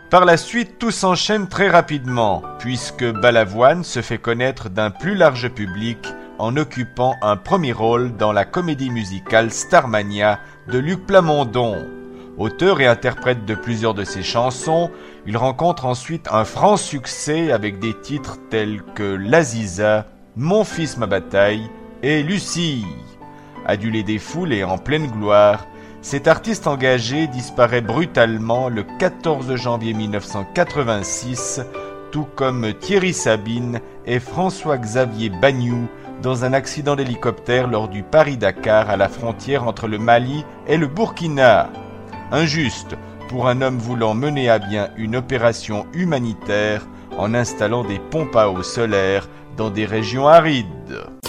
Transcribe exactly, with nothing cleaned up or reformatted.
Par la suite, tout s'enchaîne très rapidement, puisque Balavoine se fait connaître d'un plus large public en occupant un premier rôle dans la comédie musicale Starmania de Luc Plamondon. Auteur et interprète de plusieurs de ses chansons, il rencontre ensuite un franc succès avec des titres tels que L'Aziza, Mon fils ma bataille et Lucie. Adulé des foules et en pleine gloire, cet artiste engagé disparaît brutalement le quatorze janvier mille neuf cent quatre-vingt-six, tout comme Thierry Sabine et François-Xavier Bagnoud dans un accident d'hélicoptère lors du Paris-Dakar à la frontière entre le Mali et le Burkina. Injuste pour un homme voulant mener à bien une opération humanitaire en installant des pompes à eau solaire dans des régions arides.